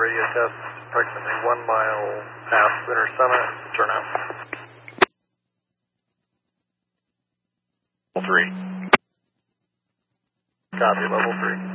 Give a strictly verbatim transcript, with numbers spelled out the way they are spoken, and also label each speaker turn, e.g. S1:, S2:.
S1: radio test, approximately one mile past Winter Summit, turn out. Level three. Copy, level three.